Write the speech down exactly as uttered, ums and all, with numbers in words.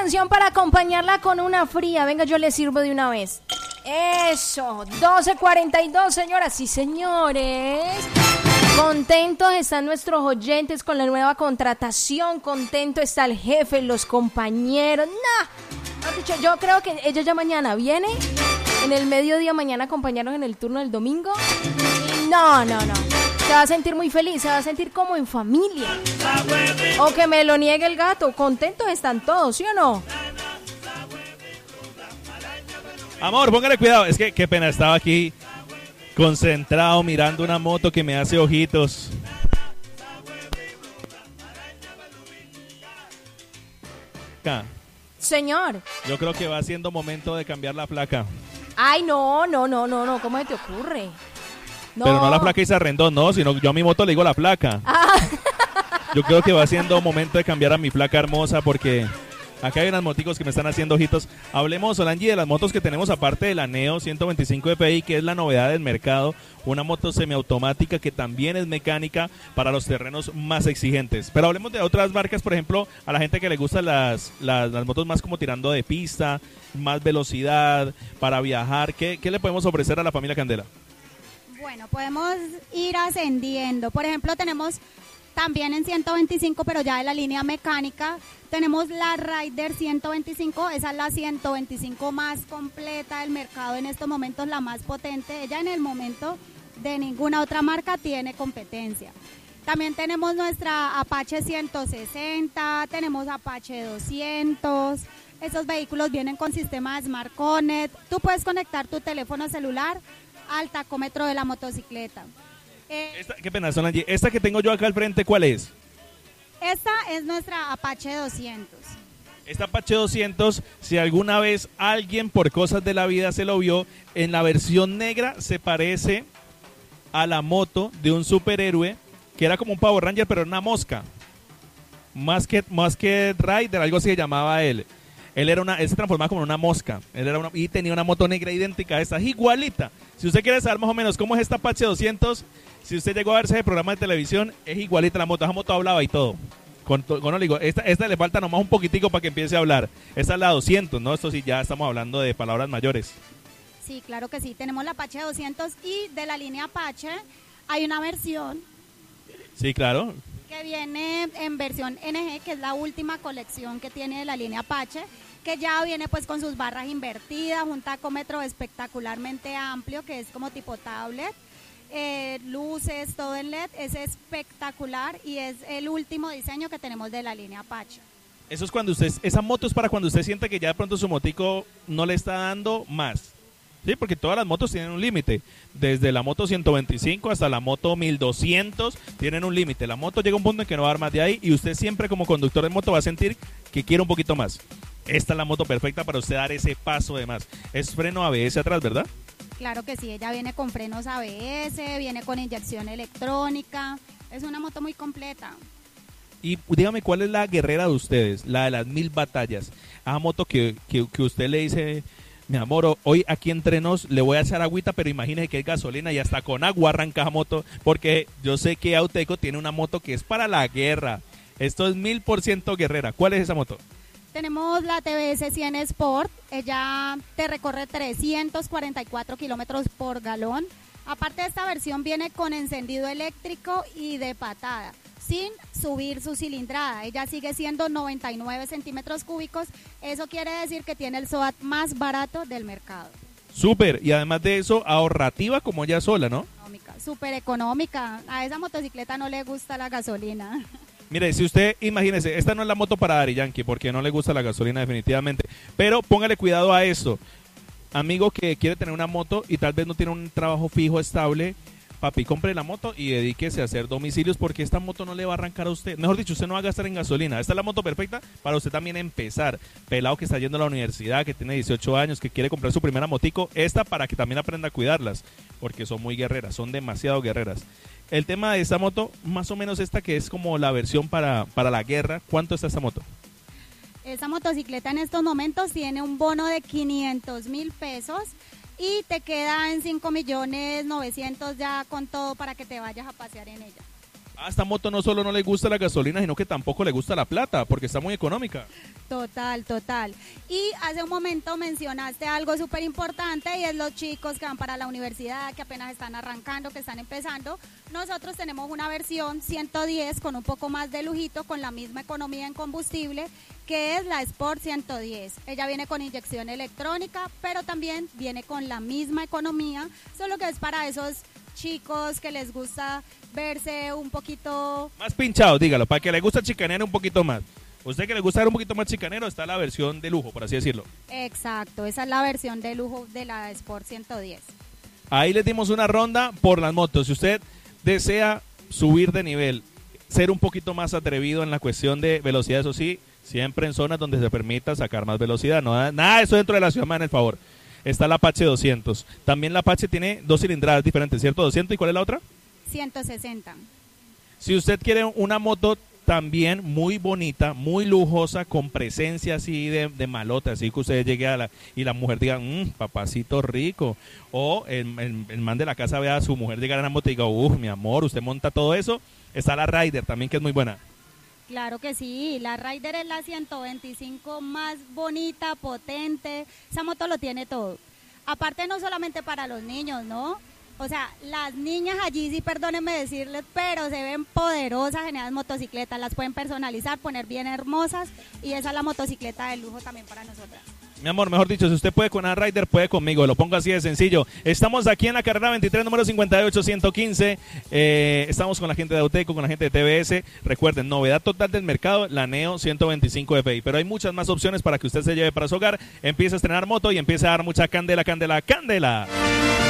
canción para acompañarla con una fría. Venga, yo le sirvo de una vez. Eso, doce cuarenta y dos, señoras y señores. Contentos están nuestros oyentes con la nueva contratación. Contento está el jefe, los compañeros. Nah, no, dicho, yo creo que ellos ya mañana vienen. En el mediodía mañana acompañaron en el turno del domingo. Y no, no, no. Se va a sentir muy feliz, se va a sentir como en familia. O que me lo niegue el gato. Contentos están todos, ¿sí o no? Amor, póngale cuidado. Es que qué pena, estaba aquí concentrado mirando una moto que me hace ojitos. Acá. Señor. Yo creo que va siendo momento de cambiar la placa. Ay, no, no, no, no, no. ¿Cómo se te ocurre? No. Pero no la placa Isa Rendón, no, sino yo a mi moto le digo la placa. Ah. Yo creo que va siendo momento de cambiar a mi placa hermosa porque acá hay unas moticos que me están haciendo ojitos. Hablemos, Solange, de las motos que tenemos aparte de la Neo ciento veinticinco D P I, que es la novedad del mercado. Una moto semiautomática que también es mecánica para los terrenos más exigentes. Pero hablemos de otras marcas, por ejemplo, a la gente que le gustan las, las, las motos más como tirando de pista, más velocidad, para viajar. ¿Qué, qué le podemos ofrecer a la familia Candela? Bueno, podemos ir ascendiendo. Por ejemplo, tenemos también en ciento veinticinco, pero ya de la línea mecánica, tenemos la Rider ciento veinticinco. Esa es la ciento veinticinco más completa del mercado en estos momentos, la más potente. Ella en el momento de ninguna otra marca tiene competencia. También tenemos nuestra Apache ciento sesenta, tenemos Apache doscientos. Esos vehículos vienen con sistema de Smart Connect. Tú puedes conectar tu teléfono celular al tacómetro de la motocicleta. Eh, Esta, qué pena, Solange. Esta que tengo yo acá al frente, ¿cuál es? Esta es nuestra Apache doscientos. Esta Apache doscientos, si alguna vez alguien por cosas de la vida se lo vio, en la versión negra se parece a la moto de un superhéroe que era como un Power Ranger, pero era una mosca. Más que, más que Rider, algo así se llamaba él. Él era una, él se transformaba como en una mosca. Él era una, y tenía una moto negra idéntica a esta, igualita. Si usted quiere saber más o menos cómo es esta Apache doscientos, si usted llegó a verse el programa de televisión, es igualita la moto. Esa moto hablaba y todo. Con, con, no, digo, esta, esta le falta nomás un poquitico para que empiece a hablar. Esta es la doscientos, ¿no? Esto sí, ya estamos hablando de palabras mayores. Sí, claro que sí. Tenemos la Apache doscientos y de la línea Apache hay una versión. Sí, claro. Que viene en versión N G, que es la última colección que tiene de la línea Apache, que ya viene pues con sus barras invertidas, un tacómetro espectacularmente amplio, que es como tipo tablet, eh, luces, todo en L E D, es espectacular y es el último diseño que tenemos de la línea Apache. Eso es cuando usted, esa moto es para cuando usted siente que ya de pronto su motico no le está dando más. Sí, porque todas las motos tienen un límite. Desde la moto ciento veinticinco hasta la moto mil doscientos tienen un límite. La moto llega a un punto en que no va a dar más de ahí y usted siempre como conductor de moto va a sentir que quiere un poquito más. Esta es la moto perfecta para usted dar ese paso de más. Es freno A B S atrás, ¿verdad? Claro que sí, ella viene con frenos A B S, viene con inyección electrónica. Es una moto muy completa. Y dígame, ¿cuál es la guerrera de ustedes? La de las mil batallas. A moto que, que, que usted le dice... Mi amor, hoy aquí entre nos le voy a echar agüita, pero imagínese que es gasolina y hasta con agua arranca esa moto, porque yo sé que Auteco tiene una moto que es para la guerra. Esto es mil por ciento guerrera. ¿Cuál es esa moto? Tenemos la T V S cien Sport, ella te recorre trescientos cuarenta y cuatro kilómetros por galón. Aparte de esta versión viene con encendido eléctrico y de patada, sin subir su cilindrada. Ella sigue siendo noventa y nueve centímetros cúbicos. Eso quiere decir que tiene el SOAT más barato del mercado. Súper, y además de eso, ahorrativa como ella sola, ¿no? Súper económica. A esa motocicleta no le gusta la gasolina. Mire, si usted, imagínese, esta no es la moto para Daddy Yankee, porque no le gusta la gasolina definitivamente, pero póngale cuidado a esto. Amigo que quiere tener una moto y tal vez no tiene un trabajo fijo, estable, papi, compre la moto y dedíquese a hacer domicilios porque esta moto no le va a arrancar a usted. Mejor dicho, usted no va a gastar en gasolina. Esta es la moto perfecta para usted también empezar. Pelado que está yendo a la universidad, que tiene dieciocho años, que quiere comprar su primera motico, esta para que también aprenda a cuidarlas, porque son muy guerreras, son demasiado guerreras. El tema de esta moto, más o menos esta que es como la versión para, para la guerra, ¿cuánto está esta moto? Esta motocicleta en estos momentos tiene un bono de quinientos mil pesos y te queda en cinco millones novecientos ya con todo para que te vayas a pasear en ella. A esta moto no solo no le gusta la gasolina, sino que tampoco le gusta la plata, porque está muy económica. Total, total. Y hace un momento mencionaste algo súper importante y es los chicos que van para la universidad, que apenas están arrancando, que están empezando. Nosotros tenemos una versión ciento diez con un poco más de lujito, con la misma economía en combustible, que es la Sport ciento diez. Ella viene con inyección electrónica, pero también viene con la misma economía, solo que es para esos chicos que les gusta verse un poquito más pinchado, dígalo, para que le gusta chicanear un poquito más. Usted que le gusta ver un poquito más chicanero, está la versión de lujo, por así decirlo. Exacto, esa es la versión de lujo de la Sport ciento diez. Ahí les dimos una ronda por las motos. Si usted desea subir de nivel, ser un poquito más atrevido en la cuestión de velocidad, eso sí, siempre en zonas donde se permita sacar más velocidad. No, nada de eso dentro de la ciudad, me dan el favor. Está la Apache doscientos. También la Apache tiene dos cilindradas diferentes, ¿cierto? doscientos, ¿y cuál es la otra? ciento sesenta. Si usted quiere una moto también muy bonita, muy lujosa, con presencia así de, de malota, así que usted llegue a la, y la mujer diga, mmm, papacito rico. O el, el, el man de la casa vea a su mujer llegar a la moto y diga, uff, mi amor, usted monta todo eso. Está la Rider también, que es muy buena. Claro que sí, la Rider es la ciento veinticinco más bonita, potente, esa moto lo tiene todo. Aparte no solamente para los niños, ¿no? O sea, las niñas allí, sí, perdónenme decirles, pero se ven poderosas en esas motocicletas, las pueden personalizar, poner bien hermosas y esa es la motocicleta de lujo también para nosotras. Mi amor, mejor dicho, si usted puede con la Rider, puede conmigo, lo pongo así de sencillo. Estamos aquí en la carrera veintitrés, número cincuenta y ocho ciento quince, eh, estamos con la gente de Auteco, con la gente de T V S. Recuerden, novedad total del mercado, la Neo ciento veinticinco F I, pero hay muchas más opciones para que usted se lleve para su hogar, empiece a estrenar moto y empiece a dar mucha candela, candela, candela.